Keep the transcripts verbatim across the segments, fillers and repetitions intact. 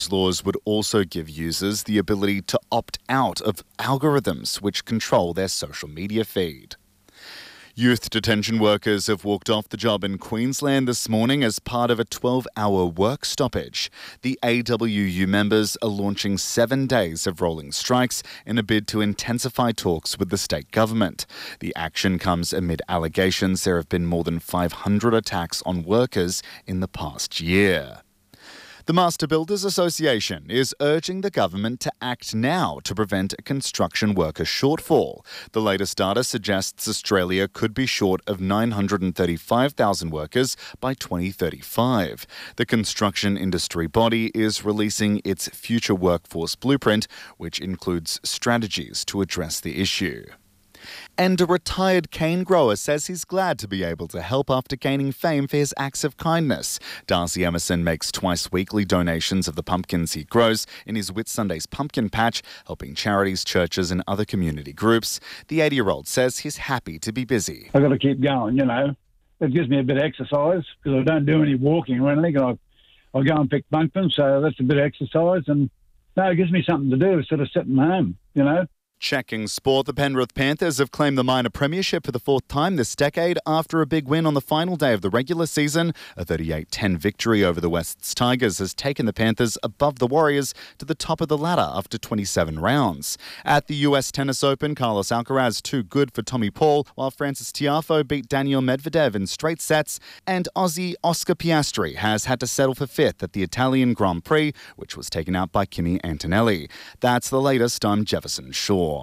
Laws would also give users the ability to opt out of algorithms which control their social media feed. Youth detention workers have walked off the job in Queensland this morning as part of a twelve-hour work stoppage. The A W U members are launching seven days of rolling strikes in a bid to intensify talks with the state government. The action comes amid allegations there have been more than five hundred attacks on workers in the past year. The Master Builders Association is urging the government to act now to prevent a construction worker shortfall. The latest data suggests Australia could be short of nine hundred thirty-five thousand workers by twenty thirty-five. The construction industry body is releasing its future workforce blueprint, which includes strategies to address the issue. And a retired cane grower says he's glad to be able to help after gaining fame for his acts of kindness. Darcy Emerson makes twice weekly donations of the pumpkins he grows in his Whitsundays pumpkin patch, helping charities, churches and other community groups. The eighty-year-old says he's happy to be busy. I've got to keep going, you know. It gives me a bit of exercise because I don't do any walking or anything. I, I go and pick pumpkins, so that's a bit of exercise. And no, it gives me something to do instead of sitting home, you know. Checking sport, the Penrith Panthers have claimed the minor premiership for the fourth time this decade after a big win on the final day of the regular season. A thirty-eight ten victory over the West's Tigers has taken the Panthers above the Warriors to the top of the ladder after twenty-seven rounds. At the U S Tennis Open, Carlos Alcaraz too good for Tommy Paul, while Francis Tiafoe beat Daniel Medvedev in straight sets, and Aussie Oscar Piastri has had to settle for fifth at the Italian Grand Prix, which was taken out by Kimi Antonelli. That's the latest. I'm Jefferson Shaw.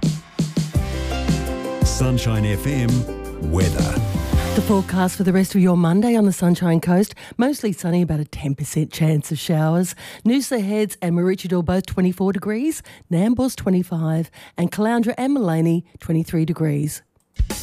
Sunshine F M weather. The forecast for the rest of your Monday on the Sunshine Coast, mostly sunny, about a ten percent chance of showers. Noosa Heads and Maroochydore both twenty-four degrees, Nambour's twenty-five, and Caloundra and Maleny twenty-three degrees.